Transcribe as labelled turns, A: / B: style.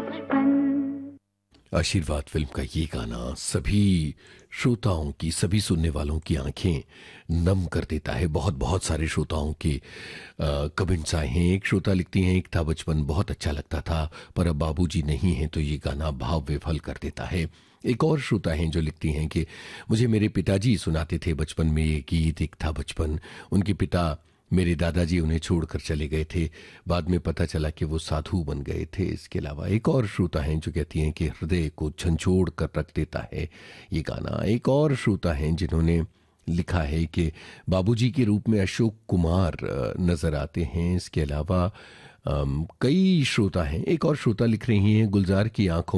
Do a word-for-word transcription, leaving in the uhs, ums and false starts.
A: बचपन।
B: आशीर्वाद फिल्म का ये गाना सभी श्रोताओं की, सभी सुनने वालों की आंखें नम कर देता है। बहुत बहुत सारे श्रोताओं के कमेंट्स आए हैं। एक श्रोता लिखती हैं, एक था बचपन बहुत अच्छा लगता था, पर अब बाबूजी नहीं हैं तो ये गाना भाव विफल कर देता है। एक और श्रोता हैं जो लिखती हैं कि मुझे मेरे पिताजी सुनाते थे बचपन में ये गीत, एक था बचपन। उनके पिता मेरे दादाजी उन्हें छोड़कर चले गए थे, बाद में पता चला कि वो साधु बन गए थे। इसके अलावा एक और श्रोता हैं जो कहती हैं कि हृदय को झंझोड़ कर रख देता है ये गाना। एक और श्रोता हैं जिन्होंने लिखा है कि बाबूजी के रूप में अशोक कुमार नजर आते हैं। इसके अलावा अम, कई श्रोता हैं। एक और श्रोता लिख रही हैं, गुलजार की आंखों